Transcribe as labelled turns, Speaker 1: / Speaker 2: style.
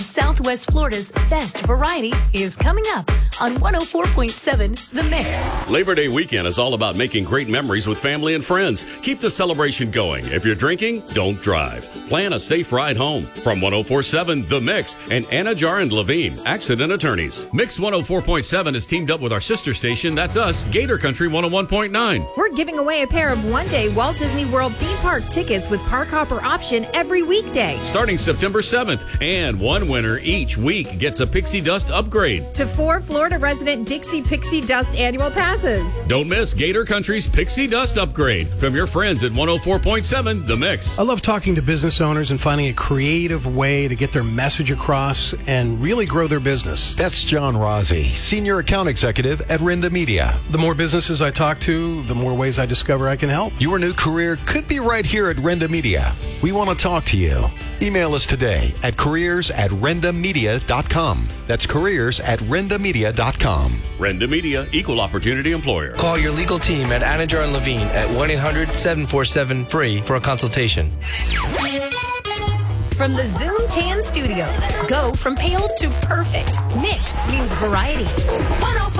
Speaker 1: Southwest Florida's best variety is coming up on 104.7 The Mix.
Speaker 2: Labor Day weekend is all about making great memories with family and friends. Keep the celebration going. If you're drinking, don't drive. Plan a safe ride home. From 104.7 The Mix and Anna Jar and Levine, accident attorneys. Mix 104.7 is teamed up with our sister station, that's us, Gator Country 101.9.
Speaker 3: We're giving away a pair of one-day Walt Disney World theme park tickets with park hopper option every weekday.
Speaker 2: Starting September 7th, and one winner each week gets a Pixie Dust upgrade
Speaker 3: to 4 Florida resident Dixie Pixie Dust annual passes.
Speaker 2: Don't miss Gator Country's Pixie Dust upgrade from your friends at 104.7 The Mix.
Speaker 4: I love talking to business owners and finding a creative way to get their message across and really grow their business.
Speaker 5: That's John Rossi, Senior Account Executive at Renda Media.
Speaker 4: The more businesses I talk to, the more ways I discover I can help.
Speaker 5: Your new career could be right here at Renda Media. We want to talk to you. Email us today at careers@rendamedia.com. That's careers@rendamedia.com.
Speaker 2: Renda Media, Equal Opportunity Employer.
Speaker 6: Call your legal team at Anajar and Levine at 1-800-747-FREE for a consultation.
Speaker 1: From the Zoom Tan Studios, go from pale to perfect. Mix means variety. 104.